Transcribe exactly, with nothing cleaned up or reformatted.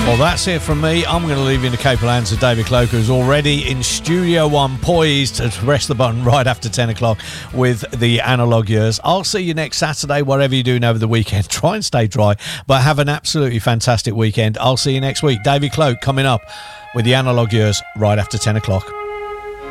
Well, that's it from me. I'm going to leave you in the capable hands of David Cloak, who's already in Studio One, poised to press the button right after ten o'clock with the Analog Years. I'll see you next Saturday, whatever you're doing over the weekend. Try and stay dry, but have an absolutely fantastic weekend. I'll see you next week. David Cloak coming up with the Analog Years right after ten o'clock.